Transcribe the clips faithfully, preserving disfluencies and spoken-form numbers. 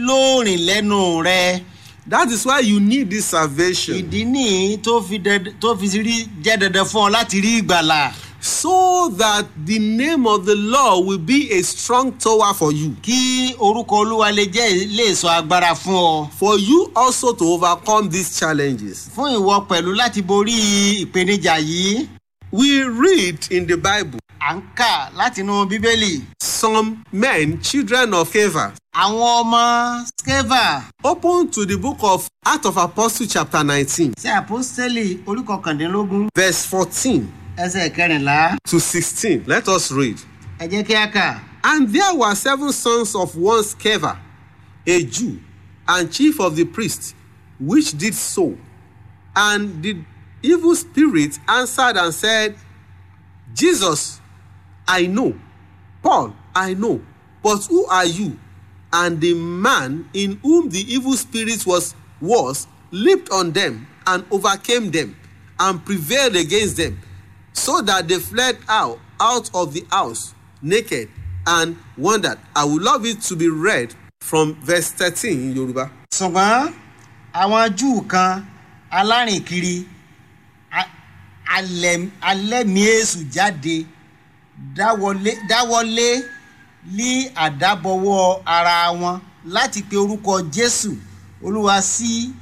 lóòrìn lẹ́nu rẹ. That is why you need this salvation. Ìdí nìyí tó fi tó fi rí jẹ́ dandan fún ọ láti rí ìgbàlà. So that the name of the Lord will be a strong tower for you. Kí orúkọ Olúwa lè jẹ́ lè sọ agbára fún ọ. For you also to overcome these challenges. Fún ìwọ pẹ̀lú láti borí ìpèníjà yìí. We read in the Bible. À ń kà látinú Bíbélì. Some men, children of Sceva. Àwọn ọmọ Sceva. Open to the book of Acts of Apostles chapter nineteen. Ṣé Àpọ́stélì orí kọkàndínlógún. Verse fourteen. Ẹsẹ̀ kẹrìnlá. To sixteen. Let us read. Ẹ jẹ́ kí a kà. And there were seven sons of one Sceva, a Jew, and chief of the priests, which did so. And the evil spirit answered and said, Jesus, I know. Paul, I know. But who are you? And the man in whom the evil spirit was, was leaped on them and overcame them and prevailed against them, so that they fled out, out of the house naked and wondered. I would love it to be read from verse thirteen in Yoruba. Ṣùgbọ́n àwọn Júù kan alárìnkiri alẹ́mí èṣù jáde dáwọ́lé lí àdábọ̀wọ́ ara wọn láti pe orúkọ Jésù Olúwa sí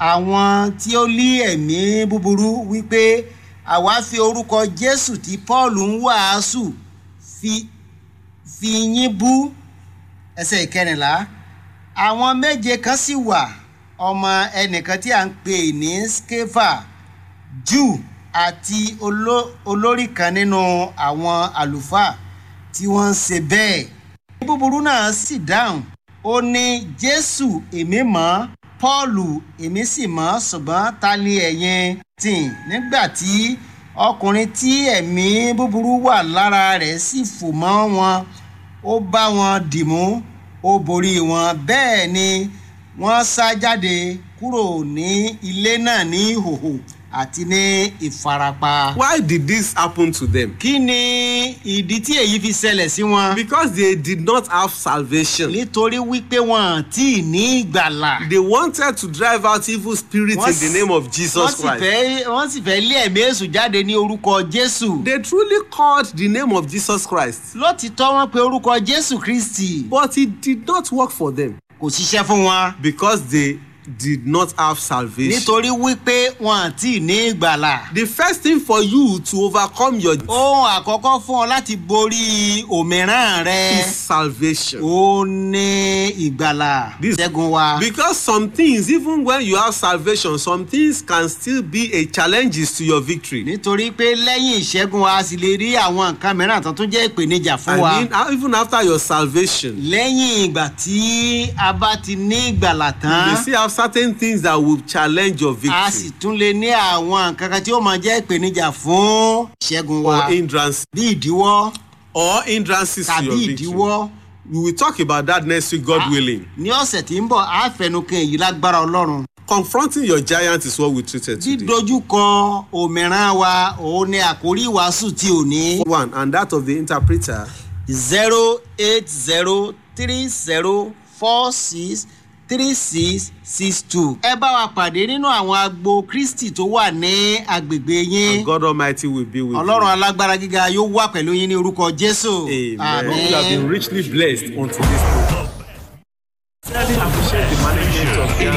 àwọn tí ó lé ẹ̀mí búburú wípé àwa fi orúkọ Jésù tí Paul ń wàásù fi fi yín bú. Ẹsẹ̀ ìkẹrìnlá. Àwọn méje kan sì wà, ọmọ ẹnìkan tí à ń pè ní Sceva, Júù àti olórí kan nínú àwọn àlùfáà tí wọ́n ń ṣe bẹ́ẹ̀. Búburú náà sì dáhùn, ó ní Jésù èmi mọ̀, Pọ́ọ̀lù èmi sì mọ̀, ṣùgbọ́n ta ni ẹ̀yin tì? Nígbà tí ọkùnrin tí ẹ̀mí búburú wà lára rẹ̀ sì fò mọ́ wọn, ó bá wọn dìmú, ó borí wọn, bẹ́ẹ̀ ni wọ́n sá jáde kúrò ní ilé náà ní ìhòhò àti ní ìfarapa. Why did this happen to them? Kí ni ìdí tí èyí fi ṣẹlẹ̀ sí wọn? Because they did not have salvation. Nítorí wípé wọn tí ní ìgbàlà. They wanted to drive out evil spirits in the name of Jesus Christ. Wọ́n sì fẹ́ lé ẹ̀mí èṣù jáde ní orúkọ Jésù. They truly called the name of Jesus Christ. Lótìtọ́ wọ́n pe orúkọ Jésù Kristi. But it did not work for them. Kò ṣiṣẹ́ fún wọn. Because they did not have salvation. Nítorí wípé wọn tí ní ìgbàlà. The first thing for you to overcome your ohun àkọ́kọ́ fún ọ láti borí òmíràn rẹ is salvation. Ó ní ìgbàlà. Ṣẹ́gun wa. Because some things, even when you have salvation, some things can still be a challenge to your victory. Nítorí pé lẹ́yìn ìṣẹ́gun wa sì lè rí àwọn nǹkan mìíràn tó tún jẹ́ ìpèníjà fún wa. I mean, even after your salvation. Lẹ́yìn ìgbà tí a bá ti ní ìgbàlà tán. You still have certain things that will challenge your victory. A sì tún lè ní àwọn nǹkan kan tí ó máa jẹ́ ìpèníjà fún ìṣẹ́gun wa. Or hindrance. Bí ìdíwọ́. Or hindrances to your victory. Tàbí ìdíwọ́. We will talk about that next week, God willing. Ní ọ̀sẹ̀ tí ń bọ̀, a fẹnukẹ́ èyí lágbára Ọlọ́run. Confronting your giant is what we treated today. Dídójúkọ òmíràn wa, òun ni àkórí ìwàásù tí ò ní. One, and that of the interpreter. zero eight zero three zero four six three six six two. Ẹ bá wa pàdé nínú àwọn agbo Kristi tó wà ní agbègbè yín. And God Almighty will be with Ọlọ́run you. alágbára gíga yóò wà pẹ̀lú yín ní orúkọ Jésù. Amen. Amen. You have been richly blessed unto this program. Really appreciate the management of the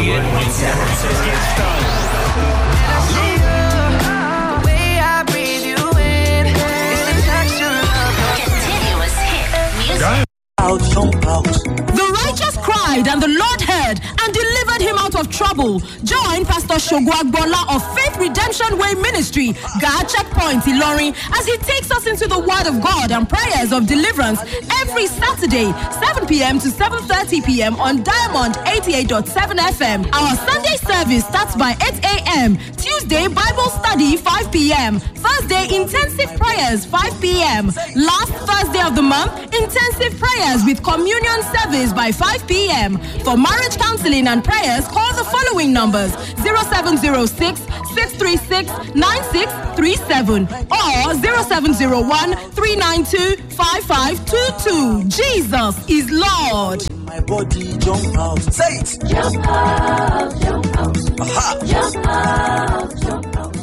Continuous hit music. The righteous cried and the Lord heard and delivered him out of trouble. Join Pastor Shogwagbola of Faith Redemption Way Ministry, God Checkpoint Ilorin, as he takes us into the Word of God and prayers of deliverance every Saturday, seven p.m. to seven thirty p.m. on Diamond eighty-eight point seven F M. Our Sunday service starts by eight a.m. Tuesday, Bible study five p.m. Thursday, intensive prayers five p.m. Last Thursday of the month, intensive prayers with communion service by five p.m. For marriage counseling and prayers, call the following numbers: zero seven zero six, six three six, nine six three seven or zero seven zero one, three nine two, five five two two. Jesus is Lord. everybody jump out. Say it. Jump out, jump out. Aha. Jump out, jump out.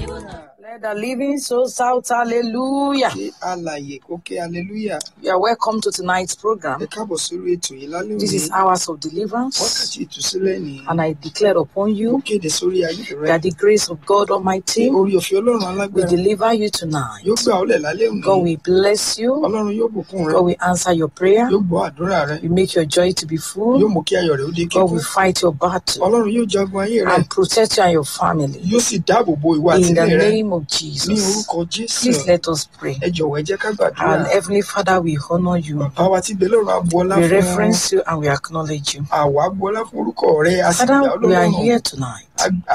Let the living soul shout hallelujah. Kí alààyè kó ké hallelujah. You are welcome to tonight's program. Ẹ káàbọ̀ sórí ètò yìí lálẹ́ This is òní. hours of deliverance. Wákàtí ìtúsílẹ̀ ni And I declare upon ó you kéde sórí ayé rẹ. that the grace of God Tí Almighty orí ọ̀fẹ́ Ọlọ́run will alágbára deliver you tonight. yóò gbà ọ́ lẹ̀ lálẹ́ òní. God will bless you. Ọlọ́run yóò bùkún rẹ. God will answer your prayer. Yóò gbọ́ àdúrà rẹ. You make your joy to be Yóò full. mú kí ayọ̀ rẹ ó dé God kíkún. will fight your battle Ọlọ́run yóò jagun ayé rẹ. and protect you and your family. Yóò sì dáàbò bo ìwà In the àtìlẹ́yìn rẹ. name of Ní Jesus. orúkọ Jésù. Please let us pray. Ẹ jọ̀wọ́ ẹ jẹ́ ká gbàdúrà. And Heavenly Father, we honor you. Bàbá wa tí bẹ́ẹ̀ lọ́run á bu ọlá We fún reference you and we acknowledge you. àwa bu ọlá fún orúkọ rẹ. A sì gbà Father, ọ́ we are lọ́rùn. here tonight.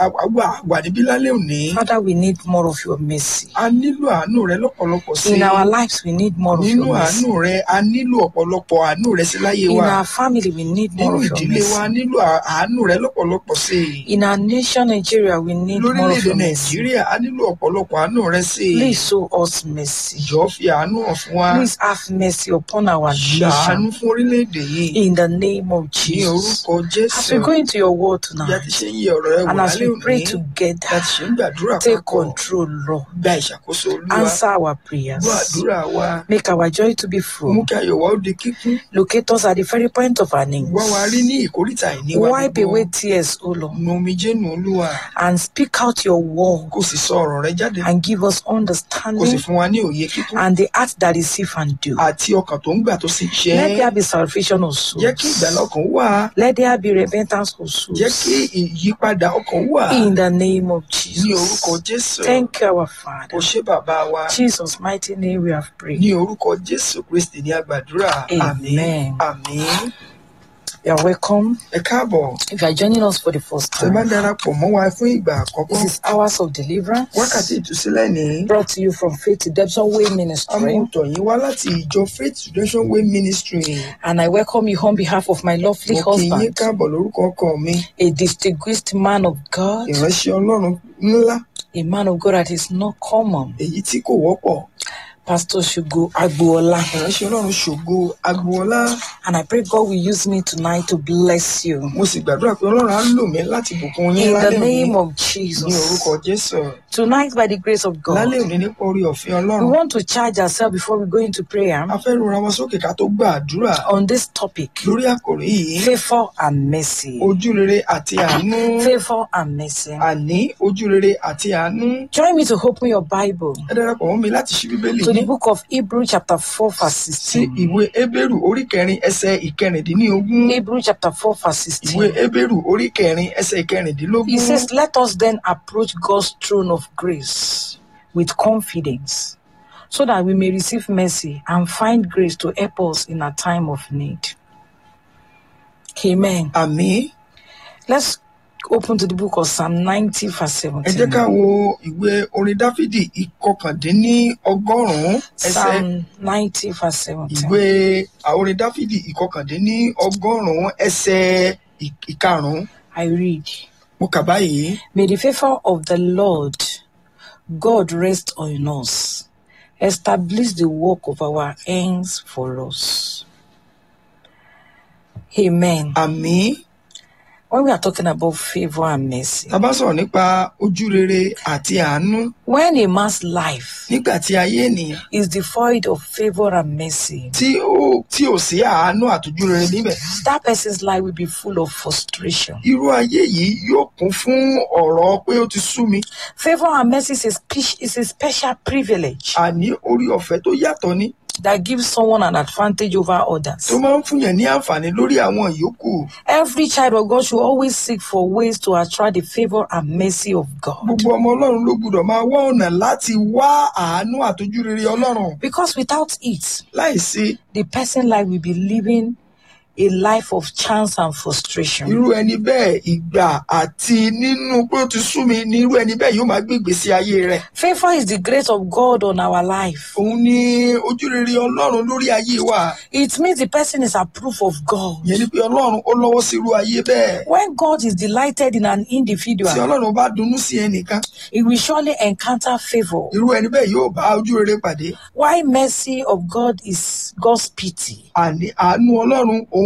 Àwa àgbà níbí lálẹ́ òní. Father, we need more of your mercy. A nílò àánú rẹ lọ́pọ̀lọpọ̀ sí In i. our lives, we need more of Nínú your mercy. àánú rẹ, a nílò ọ̀pọ̀lọpọ̀ àánú rẹ sí láyé In wa. our family, we need more Nínú of your ìdílé wa, a mercy. nílò à- àánú rẹ lọ́pọ̀lọpọ̀ sí i. In our nation, Nigeria, we need more of Lórílẹ̀-èdè your mercy. Nàìjíríà, a nílò ọ̀pọ̀lọpọ̀ àánú rẹ sí i. Please show us mercy. Jọ̀ọ́ fi àánú hàn fún wa. Please have mercy upon our Ṣàánú nation. fún orílẹ̀-èdè yìí. In the name of Ní Jesus. orúkọ As we Jésù. go into your word Bí a ti tonight, ṣe ń yẹ ọ̀rọ̀ rẹ wò and as lálẹ́ we pray òní, together, bí a ti ṣe ń gbàdúrà take papọ̀, control, Lord. gba ìṣàkóso Olúwa. Answer our Gbọ́ prayers. àdúrà wa. Make our joy to be Mú full. kí ayọ̀ wa ó di kíkún. Locate us at the very point of our needs. Wá wa rí ní ìkóríta ìní wa Wipe gbogbo. away tears, O Lord, Nu omijé nù Olúwa. and speak out your word Kó sì sọ ọ̀rọ̀ rẹ jáde. and give us Kó sì understanding fún wa ní òye kíkún. and the heart that receive and do. Àti ọkàn tó ń gbà tó sì ṣe Let é. there be salvation of Jẹ́ kí souls. ìgbàlà ọkàn wà. Let there be repentance of Jẹ́ souls. kí ìyípadà ọkàn wà. In the name of Ní orúkọ Jesus. Jésù. Thank you, our O Father. ṣé bàbá wa. Jesus' mighty name we have prayed. Ní orúkọ Jésù Kristi ní àgbàdúrà. Amen. Àmín. Àmín. You are welcome. Ẹ káàbọ̀. If you are joining us for the first Ẹ bá time, darapọ̀ mọ́ wa fún ìgbà àkọ́kọ́. this is Hours of Deliverance, Wákàtí ìtúsílẹ̀ ní. brought to you from Faith Redemption Way Ministry. Amóhùntọ̀ yín wá láti ìjọ Faith Redemption Way Ministry. And I welcome you on behalf of my lovely Mo kí yín husband, káàbọ̀ lórúkọ ọkọ mi. a distinguished man of God, Ìránṣẹ́ Ọlọ́run ńlá. a man of God that is not common, Èyí tí kò wọ́pọ̀. Pastor Shugo Agbuola. Ìránṣẹ́ Ọlọ́run Ṣògo Agboola. And I pray God will use me tonight to bless you. Mo sì gbàdúrà pé Ọlọ́run á lò mí láti bùkún yín In lálẹ́ the òní. name of Ní Jesus. orúkọ Jésù. Tonight, by the grace of God, Lálẹ́ òní nípa orí ọ̀fẹ́ we Ọlọ́run. want to charge ourselves before we go into prayer A fẹ́ rora wọn sókè ká tó gbàdúrà on this topic, lórí àkòrí yìí. favor and mercy. Ojúrere àti àánú. Favor and mercy. Àní ojúrere àti àánú. Join me to open your Bible Ẹ darapọ̀ mọ́ mi láti ṣí Bíbélì to the yìí book of Hebrew chapter four verse sí sixteen. ìwé Hébérù orí kẹrin ẹsẹ̀ ìkẹrìndínlógún. Hebrew chapter four verse Ìwé sixteen. Hébérù orí kẹrin ẹsẹ̀ ìkẹrìndínlógún. It says, let us then approach God's throne of grace with confidence so that we may receive mercy and find grace to help us in a time of need. Amen. Àmín. Let's open to the book of Psalm ninety verse Ẹ jẹ́ seventeen. ká wo ìwé orin Dáfídì ìkọkàndínní ọgọ́rùn-ún ẹsẹ̀ Psalm ninety verse seventeen. ìwé orin Dáfídì ìkọkàndínní ọgọ́rùn-ún ẹsẹ̀ ì- ìkarùn-ún. I read, Mo kà báyìí. may the favor of the Lord God rest on us, establish the work of our hands for us. Amen. Àmín. When we are talking about favor and mercy, Tá a bá sọ̀rọ̀ nípa ojúrere àti àánú when a man's life nígbà tí ayé ènìyàn is devoid of favor and mercy, tí ó tí ò sí àánú àtojúrere níbẹ̀, that person's life will be full of frustration. irú ayé yìí yóò kún fún ọ̀rọ̀ pé ó ti sú mi. Favor and mercy is a, spe- is a special privilege Àní orí ọ̀fẹ́ tó yàtọ̀ ni that gives someone an advantage over others. tó máa ń fúnyàn ní àǹfààní lórí àwọn ìyókù. Every child of God should always seek for ways to attract the favor and mercy of God. Gbogbo ọmọ Ọlọ́run ló gbúdọ̀ máa wá ọ̀nà láti wá àánú àtojúrere Ọlọ́run. Because without it, Láìsí the person life will be living a life of chance and frustration. irú ẹni bẹ́ẹ̀ ìgbà àti nínú pé ó ti sú mi ní irú ẹni bẹ́ẹ̀ yóò máa gbé ìgbésí ayé rẹ̀. Favor is the grace of God on our life. Òun ni ojúrere Ọlọ́run lórí ayé wa. It means the person is approved of God. Ìyẹn ni pé Ọlọ́run ó lọ́wọ́ sí irú ayé bẹ́ẹ̀. When God is delighted in an Tí individual, Ọlọ́run bá dunnú sí ẹnìkan, he will surely encounter favor. irú ẹni bẹ́ẹ̀ yóò bá ojúrere pàdé. Why mercy of God is God's pity. Àní àánú Ọlọ́run òun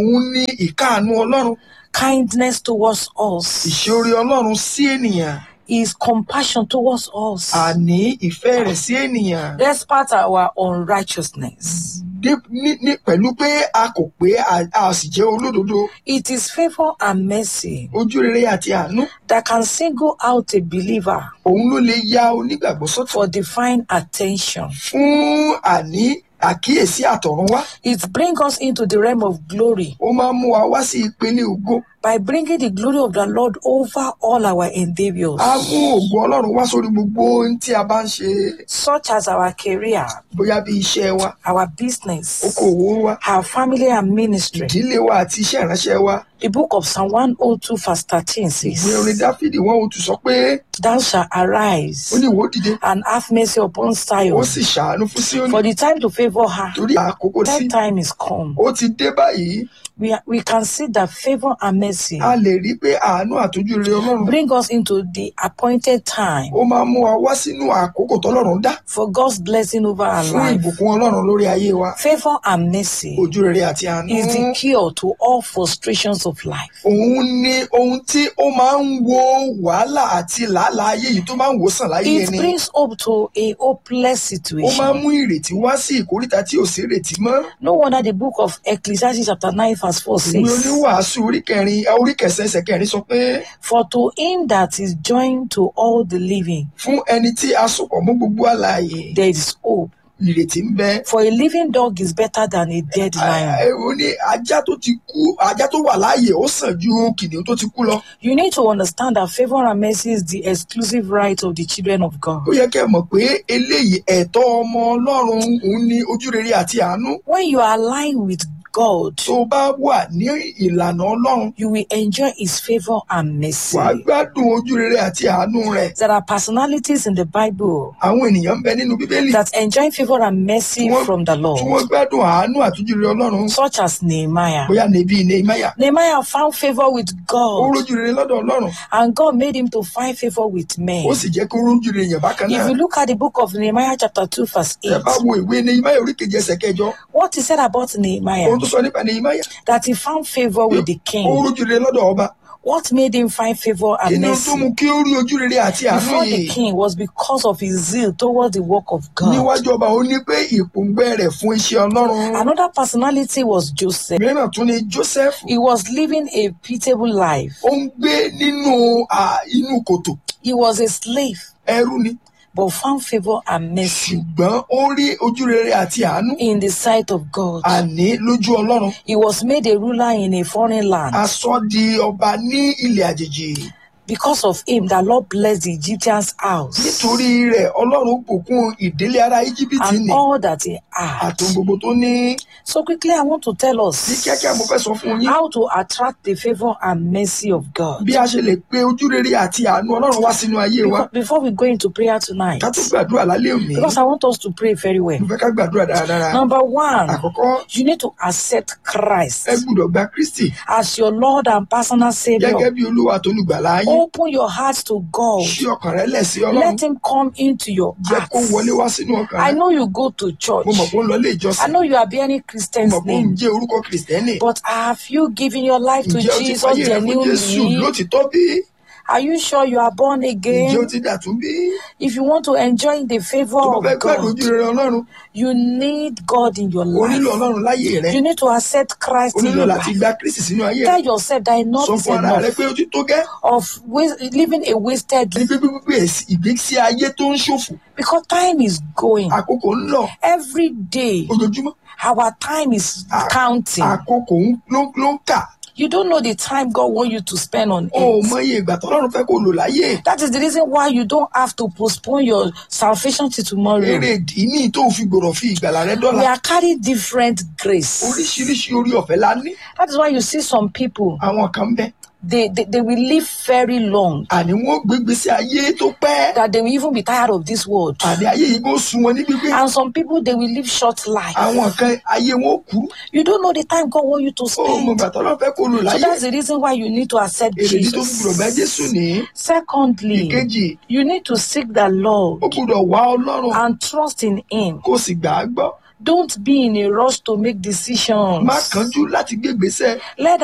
òun ní ìkáàánú ọlọ́run kindness towards us, ìṣoore ọlọ́run sí ènìyàn his compassion towards us, àní ìfẹ́ rẹ̀ sí ènìyàn despite our unrighteousness. dé ní ní pẹ̀lú pé a kò pé a a sì jẹ́ olódodo It is favor and mercy ojú rere àti àánú that can single out a believer òun ló lè ya onígbàgbọ́ sọ́tọ̀ for divine attention. fún àní àkíyèsí àtọ̀runwá It brings us into the realm of glory ó máa ń mú wa wá sí ìpele ògo by bringing the glory of the Lord over all our endeavors, á mú ògo ọlọ́run wá sórí gbogbo ohun tí a bá ń ṣe such as our career, bóyá bí iṣẹ́ wa our business, okòwò wa our family and ministry. ìdílé wa àti iṣẹ́ ìránṣẹ́ wa The book of Psalm one oh two verse thirteen ìwé orin says, dáfídì wọn ò tún sọ pé Thou shalt ó arise ní ìwọ dìde and have mercy upon ó Zion, sì ṣàánú fún Síónì for the time to favor her. torí àkókò tí That time is come. ó ti dé báyìí We, are, we can see that favor and mercy a lè rí pé àánú àtọ́jú rere ọlọ́run bring us into the appointed time ó máa mú wa wá sínú àkókò tọ́lọ́run dá for God's blessing over our fún life. ìbùkún ọlọ́run lórí ayé wa Favor and mercy ojú rere àti àánú is the cure to all frustrations of life. òun ni ohun tí ó máa ń wo wàhálà àti làálàá ayé yìí tó máa ń wòsàn láyé It ẹni brings hope to a hopeless ó máa ń situation. mú ìrètí wá sí ìkóríta tí ò sí ìrètí mọ́ No wonder the book of Ecclesiastes chapter nine verse four ìwé says, oníwàásù orí kẹrin orí kẹsàn ẹsẹ̀ kẹrin sọ pé For to him that is joined to all the living, fún ẹni tí a sopọ̀ mọ́ gbogbo alààyè there is hope. ìrètí ń bẹ For a living dog is better than a dead lion. Ẹ- ó ní ajá tó ti kú ajá tó wà láàyè ó sàn ju kìnìún tó ti kú lọ You need to understand that favor and mercy is the exclusive right of the children of God. ó yẹ kẹ́ ẹ mọ̀ pé eléyìí ẹ̀tọ́ ọmọ ọlọ́run òun ni ojú rere àti àánú When you are aligned with God, tó bá wà ní ìlànà ọlọ́run you will enjoy his favor and mercy. wàá gbádùn ojú rere àti àánú rẹ̀ There are personalities in the Bible àwọn ènìyàn ń bẹ nínú bíbélì that enjoy favor and mercy Tí wọ́n- from the tí wọ́n Lord, gbádùn àánú àtújú rere ọlọ́run such as Nehemiah. bóyá níbí Nehemiah Nehemiah found favor with ó God, rójú rere lọ́dọ̀ ọlọ́run and God made him to find favor with men. ó sì jẹ́ kó rójú rere yẹn bákan náà If you look at the book of Nehemiah chapter two verse ẹ eight, bá wo ìwé Nehemiah orí kejì ẹsẹ̀ kẹjọ what he said about Nehemiah, ohun tó sọ nípa Nehemiah that he found favor with the ó king. rójú rere lọ́dọ̀ ọba What made him find favor kí and ni ohun tó mú mercy kí ó rí ojú rere àti àánú before the yìí king was because of his zeal towards the work of God. níwájú ọba ó ní pé ìpòǹgbẹ rẹ̀ fún iṣẹ́ ọlọ́run Another personality was Joseph. mìíràn tún ni Joseph He was living a pitiable life. ó ń gbé nínú à, inú kòtò He was a slave, ẹrú ni but found favor and mercy ṣùgbọ́n ó rí ojú rere àti àánú in the sight of God. àní lójú ọlọ́run He was made a ruler in a foreign land. a sọ di ọba ní ilẹ̀ àjèjì Because of him, the Lord blessed the Egyptian's house nítorí rẹ̀ ọlọ́run bùkún ìdílé ará íjíbítì and ní all that he had. àtòun gbogbo tó ní So quickly, I want to tell ní us kíákíá mo fẹ́ sọ fún yín how to attract the favor and mercy of God. bí a ṣe lè pe ojú rere àti àánú ọlọ́run wá sínú ayé wa Before, before we go into prayer tonight, ká tó gbàdúrà lálẹ́ òní because I want us to pray very well. mo fẹ́ ká gbàdúrà dáradára Number one, àkọ́kọ́ you need to accept Christ ẹ gbúdọ̀ gba Kristi as your Lord and personal gẹ́gẹ́ Savior. bí olúwa tó lùgbàlà yín Open your heart to God. ṣí ọkàn rẹ lẹ̀ sí ọlọ́run Let Him come into your jẹ́ heart. kó wọlé wá sínú ọkàn I rẹ know you go to church. mo mọ̀ pé ó ń lọ ilé I ìjọsìn know you are bearing mo Christian's mọ̀ pé ó ń name. jẹ́ orúkọ kìrìsìtẹ́nì But have you given your life to ǹjẹ́ o ti Jesus fàyè rẹ fún Jésù genuinely? lótìtọ́ bí Are you sure you are born ǹjẹ́ o again? ti dàtún bí If you want to enjoy the favor tó bá fẹ́ of gbàdúrà God, ojú rere ọlọ́run you need God in your o nílò life. ọlọ́run láyé rẹ You need to accept Christ o in nílò your láti life. gba Kristi sínú ayé rẹ Tell yourself that enough sọ is fún ara rẹ enough pé ó ti tó gẹ́ of wa- living a wasted ní life, pé pípé ìgbésí ayé tó ń ṣòfò because time is going. àkókò ń lọ Every day, ojoojúmọ́ our time is counting. àkókò ń- ló ló ń kà You don't know the time God wants you to spend on o ò earth. mọ iye ìgbà tọ́lọ́run fẹ́ kó lò láyé That is the reason why you don't have to postpone your salvation till tomorrow. eré ìdí ní tó fi gbòòrò fi ìgbàlà rẹ dọ́là We are carrying different grace. oríṣiríṣi orí ọ̀fẹ́ la ní That is why you see some people, àwọn kan ń bẹ they, they, they will live very long, àní wọn ó gbé gbèsè ayé tó pẹ́ that they will even be tired of this world. àní ayé yìí kò sun wọn ní gbígbé And some people, they will live short life. àwọn kan ayé wọn ó kú You don't know the time God wants you to ó mọ spend. ìgbà tọ́lọ́run fẹ́ kó lò So láyé that's the reason why you need to accept èrèdí tó fi gbòòrò bá Jésù Jesus. ní Secondly, ìkejì you need to seek the Lord ó gbọ́dọ̀ wá Ọlọ́run and trust in Him. kó sì gbà á gbọ́ Don't be in a rush to make decisions. má kánjú láti gbé ìgbésẹ̀. Let